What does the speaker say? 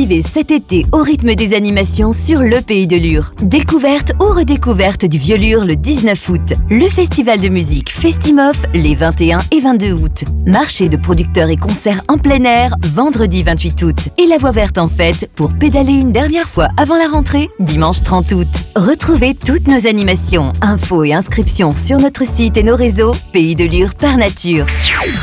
Vivez cet été au rythme des animations sur le Pays de Lure. Découverte ou redécouverte du Vieux-Lure le 19 août. Le festival de musique Festimof les 21 et 22 août. Marché de producteurs et concerts en plein air vendredi 28 août. Et la voie verte en fête pour pédaler une dernière fois avant la rentrée dimanche 30 août. Retrouvez toutes nos animations, infos et inscriptions sur notre site et nos réseaux Pays de Lure par nature.